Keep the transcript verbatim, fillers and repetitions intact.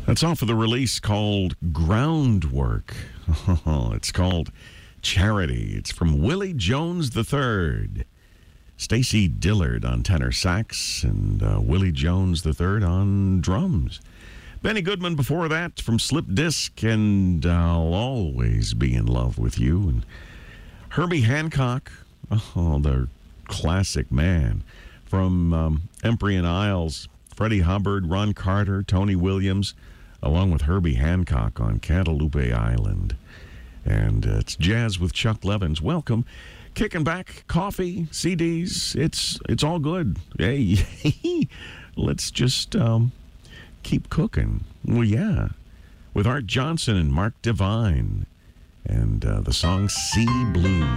That's off of the release called Groundwork. It's called Charity. It's from Willie Jones the third. Stacy Dillard on tenor sax and uh, Willie Jones the third on drums. Benny Goodman before that from Slip Disc and I'll Always Be in Love with You. And Herbie Hancock, oh, the classic man, from um, Empyrean Isles. Freddie Hubbard, Ron Carter, Tony Williams, along with Herbie Hancock on Cantaloupe Island. And uh, it's Jazz with Chuck Levins. Welcome. Kicking back, coffee, C Ds, it's it's all good. Hey, let's just um, keep cooking. Well, yeah. With Art Johnson and Mark Divine. And uh, the song Sea Blue.